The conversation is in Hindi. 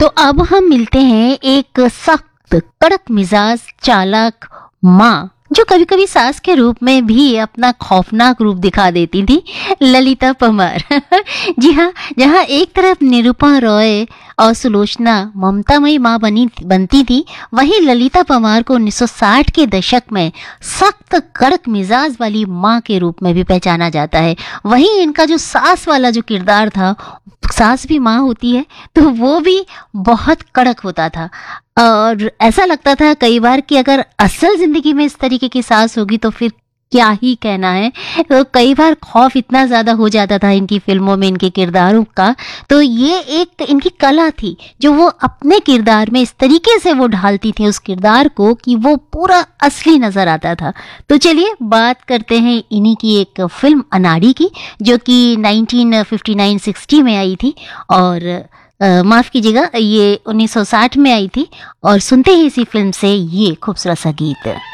तो अब हम मिलते हैं एक सख्त कड़क मिजाज चालाक माँ, जो कभी कभी सास के रूप में भी अपना खौफनाक रूप दिखा देती थी, ललिता पंवार। जी हाँ, जहाँ एक तरफ निरूपा रॉय और सुलोचना ममतामयी माँ बनती थी, वहीं ललिता पंवार को 1960 के दशक में सख्त कड़क मिजाज वाली माँ के रूप में भी पहचाना जाता है। वहीं इनका जो सास वाला जो किरदार था, सास भी माँ होती है, तो वो भी बहुत कड़क होता था। और ऐसा लगता था कई बार कि अगर असल जिंदगी में इस तरीके की सास होगी तो फिर क्या ही कहना है। तो कई बार खौफ इतना ज्यादा हो जाता था इनकी फिल्मों में, इनके किरदारों का। तो ये एक इनकी कला थी जो वो अपने किरदार में इस तरीके से वो ढालती थी उस किरदार को कि वो पूरा असली नजर आता था। तो चलिए बात करते हैं इन्हीं की एक फिल्म अनाड़ी की, जो कि 1959-60 में आई थी, और माफ कीजिएगा, ये 1960 में आई थी। और सुनते हैं इसी फिल्म से ये खूबसूरत सा गीत।